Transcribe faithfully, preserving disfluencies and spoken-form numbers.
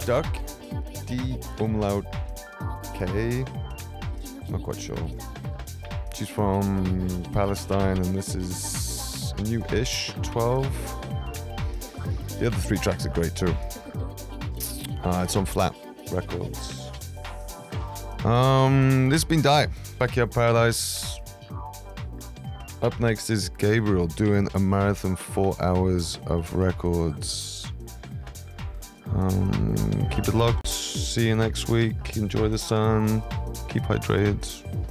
Duck D Umlaut K. Not quite sure. She's from Palestine, and this is new-ish twelve. The other three tracks are great too. Uh, it's on Flat Records. Um, this has been Die, Backyard Paradise. Up next is Gabriel doing a marathon four hours of records. Um, keep it locked. See you next week. Enjoy the sun. Keep hydrated.